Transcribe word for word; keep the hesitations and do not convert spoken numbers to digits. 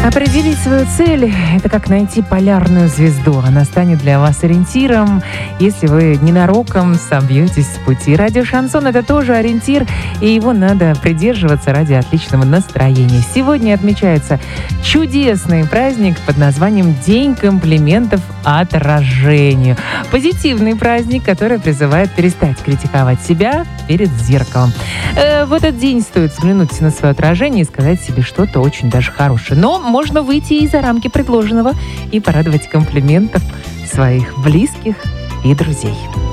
Определить свою цель – это как найти полярную звезду. Она станет для вас ориентиром, если вы ненароком собьетесь с пути. Радио «Шансон» – это тоже ориентир, и его надо придерживаться ради отличного настроения. Сегодня отмечается чудесный праздник под названием «День комплиментов отражению». Позитивный праздник, который призывает перестать критиковать себя перед зеркалом. Э, в этот день стоит взглянуть на свое отражение и сказать себе что-то очень даже хорошее. Но можно выйти и за рамки предложенного и порадовать комплиментов своих близких и друзей.